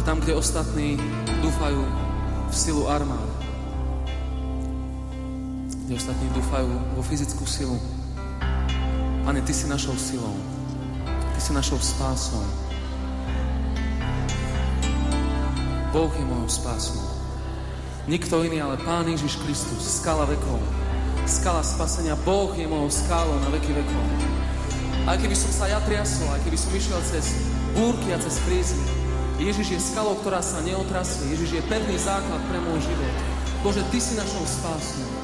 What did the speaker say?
tam, kde ostatní dúfajú v silu armád, kde ostatní dúfajú vo fyzickú silu, Pane, Ty si našou silou, Ty si našou spásou. Boh je mojou spásou. Nikto iný, ale Pán Ježiš Kristus, skala vekov, skala spasenia. Boh je mojou skálou na veky vekov. Aj keby som sa ja triasol, aj keby som išiel cez búrky a cez krízy, Ježiš je skalou, ktorá sa neotrasie. Ježiš je pevný základ pre môj život. Bože, Ty si našou spásou.